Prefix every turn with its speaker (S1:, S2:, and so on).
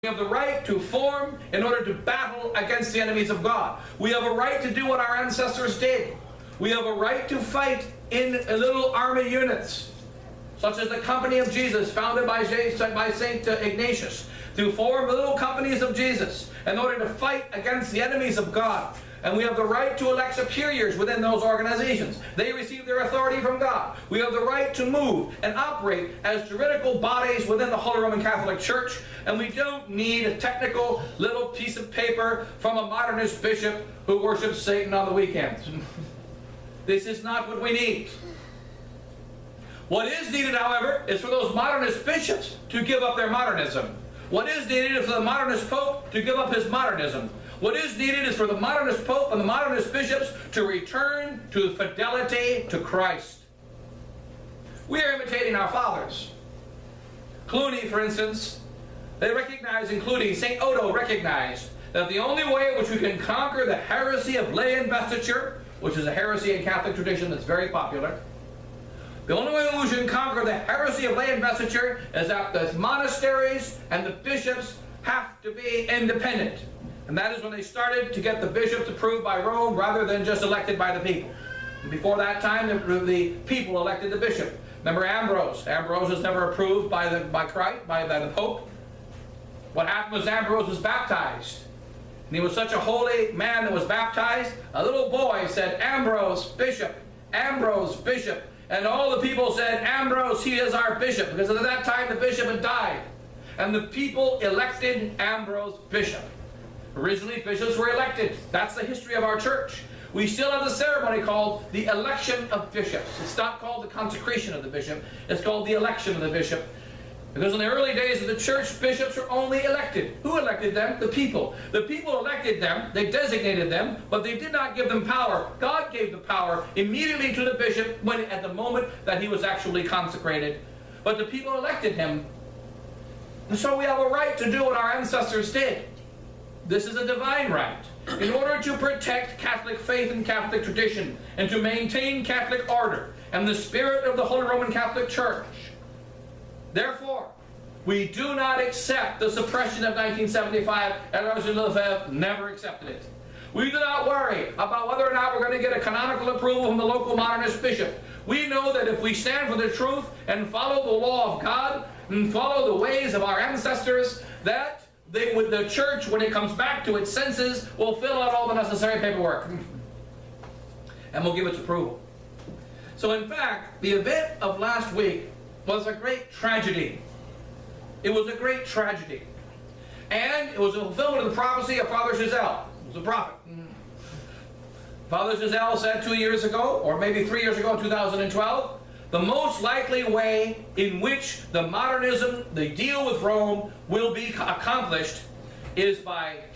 S1: We have the right to form in order to battle against the enemies of God. We have a right to do what our ancestors did. We have a right to fight in little army units, such as the Company of Jesus, founded by St. Ignatius, to form little companies of Jesus in order to fight against the enemies of God. And we have the right to elect superiors within those organizations. They receive their authority from God. We have the right to move and operate as juridical bodies within the Holy Roman Catholic Church. And we don't need a technical little piece of paper from a modernist bishop who worships Satan on the weekends. This is not what we need. What is needed, however, is for those modernist bishops to give up their modernism. What is needed is for the modernist pope to give up his modernism. What is needed is for the modernist pope and the modernist bishops to return to fidelity to Christ. We are imitating our fathers. Cluny, for instance, they recognize, including St. Odo recognized, that the only way in which we can conquer the heresy of lay investiture, which is a heresy in Catholic tradition that's very popular, the only way we can conquer the heresy of lay investiture is that the monasteries and the bishops have to be independent. And that is when they started to get the bishops approved by Rome rather than just elected by the people. And before that time, the people elected the bishop. Remember Ambrose. Ambrose was never approved by the Pope. What happened was Ambrose was baptized. And he was such a holy man that was baptized. A little boy said, "Ambrose, bishop. Ambrose, bishop." And all the people said, "Ambrose, he is our bishop." Because at that time the bishop had died. And the people elected Ambrose bishop. Originally, bishops were elected. That's the history of our church. We still have the ceremony called the election of bishops. It's not called the consecration of the bishop. It's called the election of the bishop. Because in the early days of the church, bishops were only elected. Who elected them? The people. The people elected them. They designated them, but they did not give them power. God gave the power immediately to the bishop at the moment that he was actually consecrated. But the people elected him. And so we have a right to do what our ancestors did. This is a divine right. In order to protect Catholic faith and Catholic tradition, and to maintain Catholic order and the spirit of the Holy Roman Catholic Church. Therefore, we do not accept the suppression of 1975, and Archbishop Lefebvre never accepted it. We do not worry about whether or not we're going to get a canonical approval from the local modernist bishop. We know that if we stand for the truth and follow the law of God and follow the ways of our ancestors, that with the church, when it comes back to its senses, will fill out all the necessary paperwork and will give its approval. So in fact, the event of last week was a great tragedy. It was a great tragedy. And it was a fulfillment of the prophecy of Father Giselle. He was a prophet. Father Giselle said 2 years ago, or maybe 3 years ago in 2012, the most likely way in which the modernism, the deal with Rome, will be accomplished is by